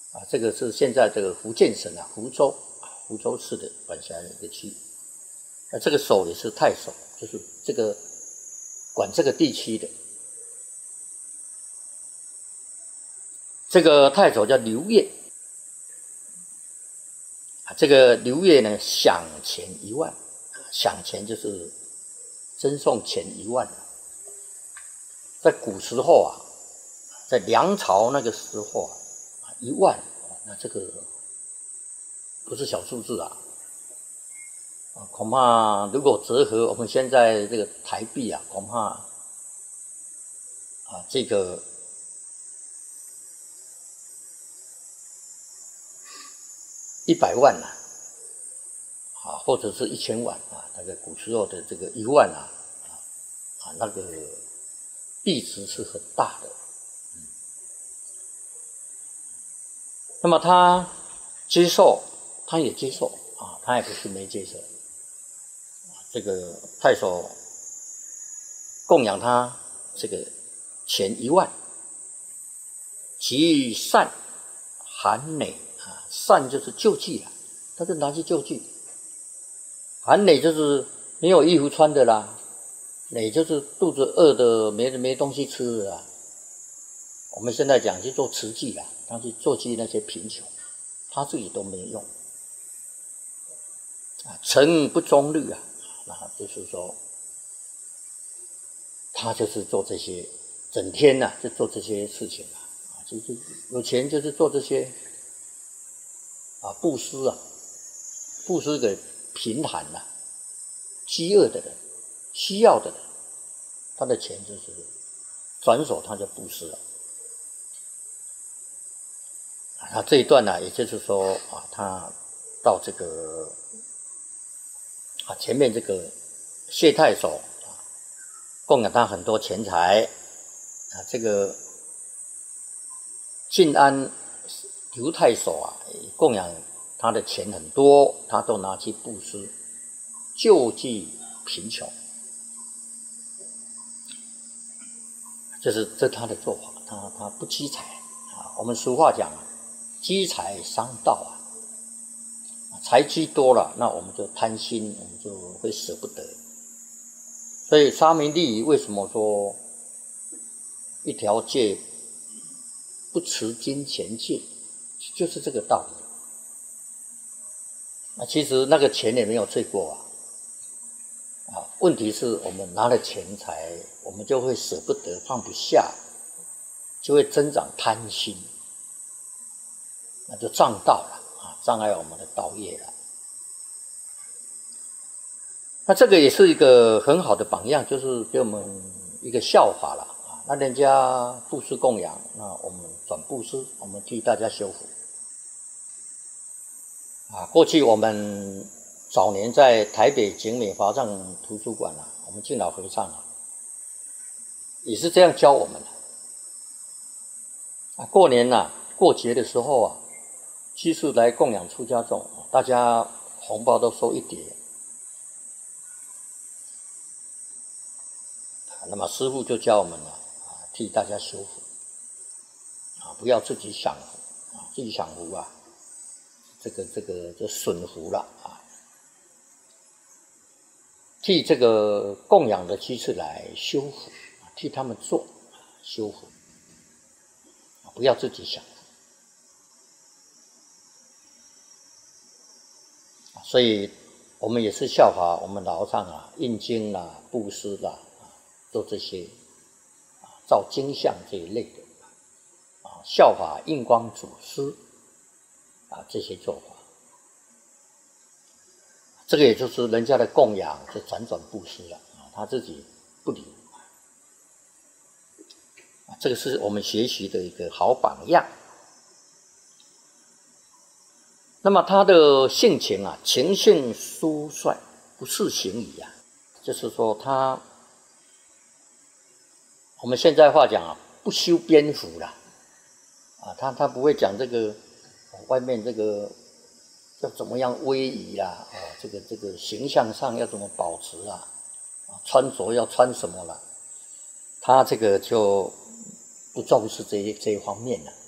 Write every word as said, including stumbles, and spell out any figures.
啊，这个是现在这个福建省啊，福州福州市的管辖的一个区。那这个守也是太守，就是这个管这个地区的。这个太守叫刘烨，啊，这个刘烨呢，饷钱一万，饷钱就是赠送钱一万。在古时候啊，在梁朝那个时候啊，一万，那这个不是小数字啊。恐怕如果折合我们现在这个台币啊，恐怕啊这个一百万呐，啊，或者是一千万啊，那个古时候的这个一万啊，啊，那个币值是很大的。嗯，那么他接受，他也接受啊，他也不是没接受。这个太守供养他这个钱一万，其善寒馁啊，善就是救济啊，他就拿去救济。寒馁就是没有衣服穿的啦，馁就是肚子饿的没没东西吃的啦。我们现在讲去做慈济啦，他去救济那些贫穷，他自己都没用啊，诚不中律啊。那就是说，他就是做这些，整天呐、啊、就做这些事情啊，啊，就是有钱就是做这些啊，布施啊，布施给贫寒呐、啊、饥饿的人、需要的人，他的钱就是转手他就布施了。啊，这一段呢、啊，也就是说啊，他到这个。啊，前面这个谢太守啊，供养他很多钱财啊，这个晋安刘太守啊，供养他的钱很多，他都拿去布施，救济贫穷，这是这是他的做法，他他不积财啊。我们俗话讲啊，积财伤道啊。财积多了，那我们就贪心，我们就会舍不得。所以沙弥利为什么说一条戒不持金钱戒，就是这个道理。那其实那个钱也没有罪过啊，啊，问题是我们拿了钱财，我们就会舍不得，放不下，就会增长贪心，那就障道了。障碍我们的道业了。那这个也是一个很好的榜样，就是给我们一个效法了啊。那人家布施供养，那我们转布施，我们替大家修福啊。过去我们早年在台北景美华藏图书馆啊，我们敬老和尚啊，也是这样教我们的啊。过年啊，过节的时候啊。居士来供养出家众，大家红包都收一叠。那么师父就教我们了啊，替大家修福啊，不要自己享福啊，自己享福啊，这个这个就损福了啊。替这个供养的居士来修福，替他们做修福，不要自己享福。所以我们也是效法我们老和尚啊，印经啦、布施啦，做这些啊，造经像这一类的啊，效法印光祖师啊这些做法。这个也就是人家的供养，就辗转布施了啊，他自己不理啊，这个是我们学习的一个好榜样。那么他的性情啊，情性疏率，不似行矣啊，就是说他，我们现在话讲啊，不修边幅啦，啊，他他不会讲这个外面这个要怎么样威仪啦，哦，这个这个形象上要怎么保持啊，啊，穿着要穿什么啦，他这个就不重视这一这一方面了。